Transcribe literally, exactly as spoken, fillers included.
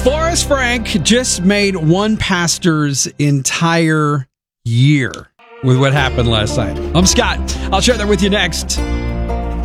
Forrest Frank just made one pastor's entire year with what happened last night. I'm Scott. I'll share that with you next.